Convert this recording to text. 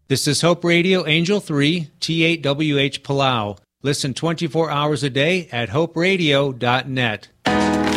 This is Hope Radio Angel 3, T8WH Palau. Listen 24 hours a day at hoperadio.net.